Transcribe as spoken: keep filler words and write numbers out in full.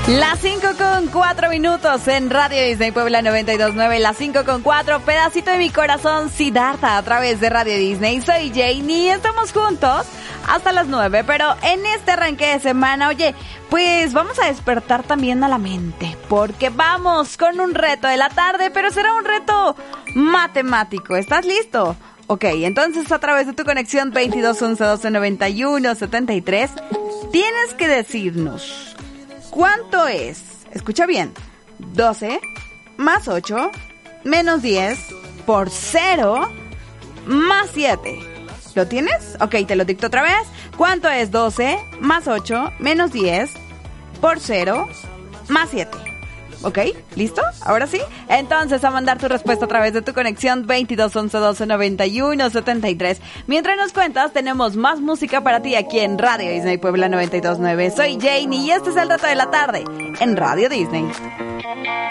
Las cinco con cuatro minutos en Radio Disney Puebla noventa y dos punto nueve. Las cinco con cuatro, pedacito de mi corazón, Siddhartha, a través de Radio Disney. Soy Janie y estamos juntos hasta las nueve. Pero en este arranque de semana, oye, pues vamos a despertar también a la mente, porque vamos con un reto de la tarde, pero será un reto matemático. ¿Estás listo? Ok, entonces a través de tu conexión veintidós once doce noventa y uno setenta y tres, tienes que decirnos ¿cuánto es? Escucha bien. doce más ocho menos diez por cero más siete. ¿Lo tienes? Ok, te lo dicto otra vez. ¿Cuánto es doce más ocho menos diez por cero más siete? ¿Ok? ¿Listo? ¿Ahora sí? Entonces a mandar tu respuesta a través de tu conexión veintidós once doce noventa y uno setenta y tres. Mientras nos cuentas, tenemos más música para ti aquí en Radio Disney Puebla noventa y dos punto nueve. Soy Janie y este es el reto de la tarde en Radio Disney.